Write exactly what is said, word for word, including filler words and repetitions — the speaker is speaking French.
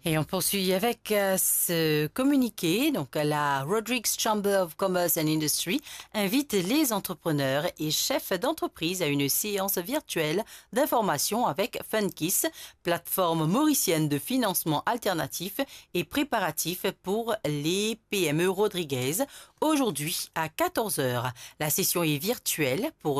Et on poursuit avec euh, ce communiqué. Donc, la Rodrigues Chamber of Commerce and Industry invite les entrepreneurs et chefs d'entreprise à une séance virtuelle d'information avec Funkiss, plateforme mauricienne de financement alternatif et préparatif pour les P M E Rodriguez, aujourd'hui à quatorze heures. La session est virtuelle. Pour